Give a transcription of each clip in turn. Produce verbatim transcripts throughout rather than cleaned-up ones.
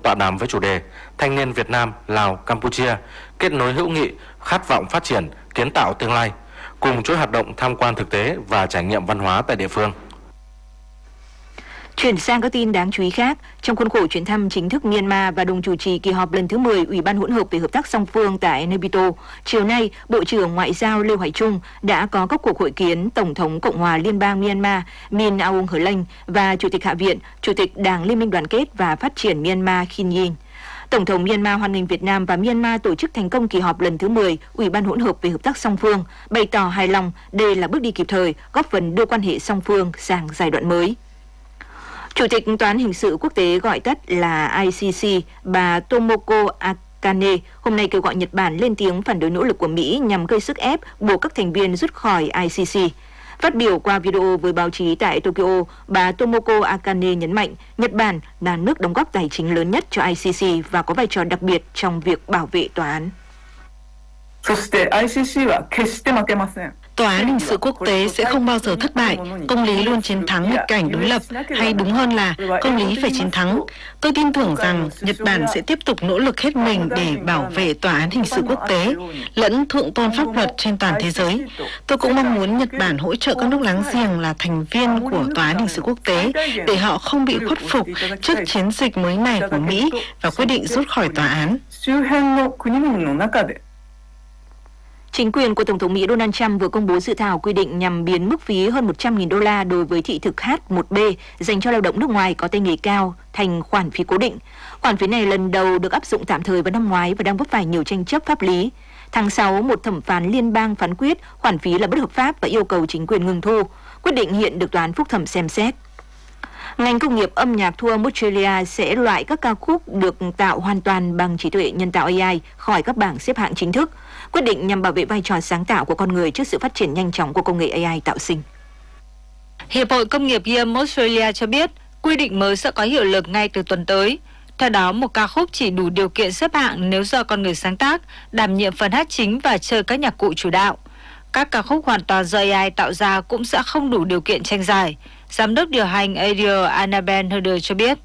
tọa đàm với chủ đề Thanh niên Việt Nam, Lào, Campuchia, kết nối hữu nghị, khát vọng phát triển, kiến tạo tương lai, cùng chuỗi hoạt động tham quan thực tế và trải nghiệm văn hóa tại địa phương. Chuyển sang các tin đáng chú ý khác, trong khuôn khổ chuyến thăm chính thức Myanmar và đồng chủ trì kỳ họp lần thứ mười Ủy ban hỗn hợp về hợp tác song phương tại Naypyidaw, chiều nay, Bộ trưởng Ngoại giao Lê Hoài Trung đã có các cuộc hội kiến Tổng thống Cộng hòa Liên bang Myanmar Min Aung Hlaing và Chủ tịch Hạ viện, Chủ tịch Đảng Liên minh Đoàn kết và Phát triển Myanmar Khin Yin. Tổng thống Myanmar hoan nghênh Việt Nam và Myanmar tổ chức thành công kỳ họp lần thứ mười Ủy ban hỗn hợp về hợp tác song phương, bày tỏ hài lòng đây là bước đi kịp thời, góp phần đưa quan hệ song phương sang giai đoạn mới. Chủ tịch Tòa án Hình sự Quốc tế gọi tắt là I C C, bà Tomoko Akane, hôm nay kêu gọi Nhật Bản lên tiếng phản đối nỗ lực của Mỹ nhằm gây sức ép buộc các thành viên rút khỏi I C C. Phát biểu qua video với báo chí tại Tokyo, bà Tomoko Akane nhấn mạnh Nhật Bản là nước đóng góp tài chính lớn nhất cho I C C và có vai trò đặc biệt trong việc bảo vệ tòa án. Tòa án hình sự quốc tế sẽ không bao giờ thất bại, công lý luôn chiến thắng một cảnh đối lập, hay đúng hơn là công lý phải chiến thắng. Tôi tin tưởng rằng Nhật Bản sẽ tiếp tục nỗ lực hết mình để bảo vệ tòa án hình sự quốc tế, lẫn thượng tôn pháp luật trên toàn thế giới. Tôi cũng mong muốn Nhật Bản hỗ trợ các nước láng giềng là thành viên của tòa án hình sự quốc tế để họ không bị khuất phục trước chiến dịch mới này của Mỹ và quyết định rút khỏi tòa án. Chính quyền của Tổng thống Mỹ Donald Trump vừa công bố dự thảo quy định nhằm biến mức phí hơn một trăm nghìn đô la đối với thị thực H một B dành cho lao động nước ngoài có tay nghề cao thành khoản phí cố định. Khoản phí này lần đầu được áp dụng tạm thời vào năm ngoái và đang vấp phải nhiều tranh chấp pháp lý. Tháng sáu, một thẩm phán liên bang phán quyết khoản phí là bất hợp pháp và yêu cầu chính quyền ngừng thu. Quyết định hiện được tòa án phúc thẩm xem xét. Ngành công nghiệp âm nhạc thu âm Australia sẽ loại các ca khúc được tạo hoàn toàn bằng trí tuệ nhân tạo A I khỏi các bảng xếp hạng chính thức. Quyết định nhằm bảo vệ vai trò sáng tạo của con người trước sự phát triển nhanh chóng của công nghệ A I tạo sinh. Hiệp hội Công nghiệp ghi âm Australia cho biết quy định mới sẽ có hiệu lực ngay từ tuần tới. Theo đó, một ca khúc chỉ đủ điều kiện xếp hạng nếu do con người sáng tác, đảm nhiệm phần hát chính và chơi các nhạc cụ chủ đạo. Các ca khúc hoàn toàn do A I tạo ra cũng sẽ không đủ điều kiện tranh giải. Giám đốc điều hành Ariel Annabelle Herder cho biết,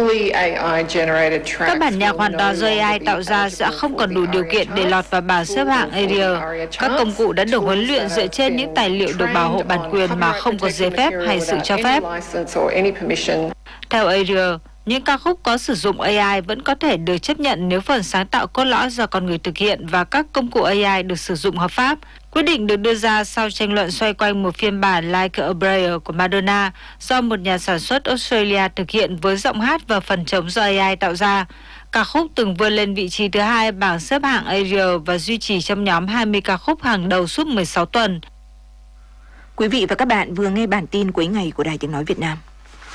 các bản nhạc hoàn toàn do A I tạo ra sẽ không còn đủ điều kiện để lọt vào bảng xếp hạng Ariel. Các công cụ đã được huấn luyện dựa trên những tài liệu được bảo hộ bản quyền mà không có giấy phép hay sự cho phép. Theo Ariel, những ca khúc có sử dụng A I vẫn có thể được chấp nhận nếu phần sáng tạo cốt lõi do con người thực hiện và các công cụ A I được sử dụng hợp pháp. Quyết định được đưa ra sau tranh luận xoay quanh một phiên bản Like a Prayer của Madonna do một nhà sản xuất Australia thực hiện với giọng hát và phần trống do A I tạo ra. Ca khúc từng vươn lên vị trí thứ hai bảng xếp hạng Ariel và duy trì trong nhóm hai mươi ca khúc hàng đầu suốt mười sáu tuần. Quý vị và các bạn vừa nghe bản tin cuối ngày của Đài Tiếng Nói Việt Nam.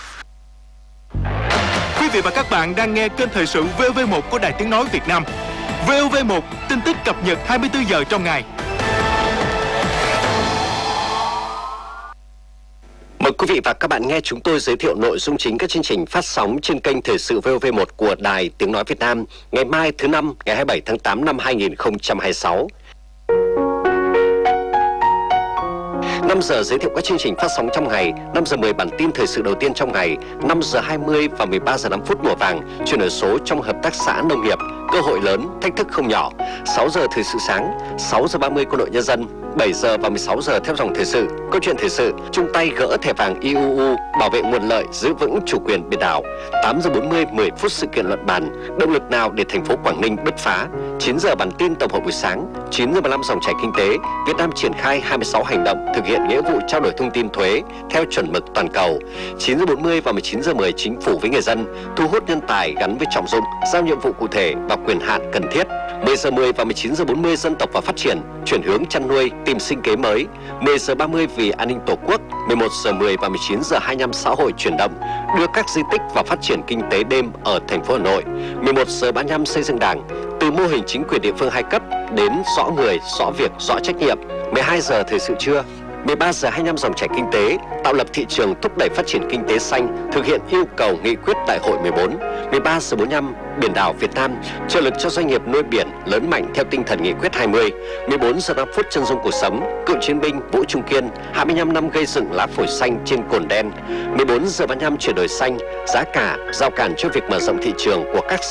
Quý vị và các bạn đang nghe kênh thời sự vê o vê một của Đài Tiếng Nói Việt Nam. vê o vê một, tin tức cập nhật hai mươi tư giờ trong ngày. Mời quý vị và các bạn nghe chúng tôi giới thiệu nội dung chính các chương trình phát sóng trên kênh thời sự vê o vê một của Đài Tiếng Nói Việt Nam ngày mai thứ năm ngày hai mươi bảy tháng tám năm hai nghìn không trăm hai mươi sáu. năm giờ giới thiệu các chương trình phát sóng trong ngày, năm giờ mười bản tin thời sự đầu tiên trong ngày, năm giờ hai mươi và mười ba giờ năm phút mùa vàng, chuyển đổi số trong hợp tác xã nông nghiệp, cơ hội lớn, thách thức không nhỏ, sáu giờ thời sự sáng, sáu giờ ba mươi quân đội nhân dân, bảy giờ và mười sáu giờ theo dòng thời sự, câu chuyện thời sự, chung tay gỡ thẻ vàng i u u, bảo vệ nguồn lợi, giữ vững chủ quyền biển đảo, tám giờ bốn mươi, mười phút sự kiện luận bàn, động lực nào để thành phố Quảng Ninh bứt phá, chín giờ bản tin tổng hợp buổi sáng, chín giờ mười lăm dòng chảy kinh tế, Việt Nam triển khai hai mươi sáu hành động thực hiện nghĩa vụ trao đổi thông tin thuế theo chuẩn mực toàn cầu, chín giờ bốn mươi và mười chín giờ mười chính phủ với người dân, thu hút nhân tài gắn với trọng dụng, giao nhiệm vụ cụ thể và quyền hạn cần thiết, mười giờ mười và mười chín giờ bốn mươi dân tộc và phát triển, chuyển hướng chăn nuôi, tìm sinh kế mới, mười giờ ba mươi vì an ninh tổ quốc, mười một giờ mười và mười chín giờ hai mươi lăm xã hội chuyển động, đưa các di tích vào phát triển kinh tế đêm ở thành phố Hà Nội, mười một giờ ba mươi lăm xây dựng Đảng, từ mô hình chính quyền địa phương hai cấp đến rõ người, rõ việc, rõ trách nhiệm, mười hai giờ thời sự trưa, mười ba giờ hai mươi lăm dòng chảy kinh tế, tạo lập thị trường thúc đẩy phát triển kinh tế xanh, thực hiện yêu cầu nghị quyết đại hội mười bốn, mười ba giờ bốn mươi lăm biển đảo Việt Nam, trợ lực cho doanh nghiệp nuôi biển lớn mạnh theo tinh thần nghị quyết hai mươi, mười bốn giờ năm phút chân dung cuộc sống, cựu chiến binh Vũ Trung Kiên, hai mươi lăm năm gây dựng lá phổi xanh trên cồn đen, mười bốn giờ ba mươi lăm chuyển đổi xanh, giá cả, rào cản cho việc mở rộng thị trường của các